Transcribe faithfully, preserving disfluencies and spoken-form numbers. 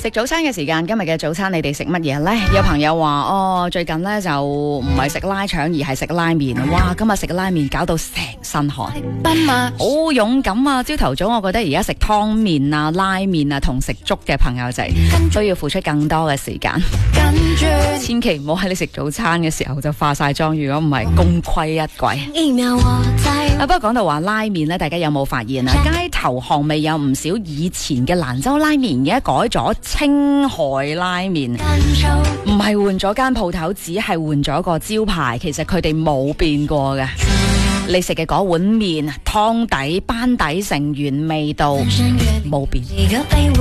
食早餐嘅時間，今日嘅早餐你哋食乜嘢呢？有朋友話哦，最近呢就唔係食拉腸，而係食拉麵。哇，今日食拉麵搞到成身汗，好勇敢啊！朝頭早我覺得而家食湯麵啊、拉麵啊同食粥嘅朋友仔都要付出更多嘅時間。千祈唔好喺你食早餐嘅時候就化晒妝，如果唔係功虧一簣。啊，不過講到話拉麵呢，大家有冇發現啊？街頭巷尾有唔少以前嘅蘭州拉麵，而家改咗青海拉麵，唔係換咗間鋪頭，只係換咗個招牌，其實佢哋冇變過嘅。你食嘅嗰碗麵湯底、班底、成員、味道冇變。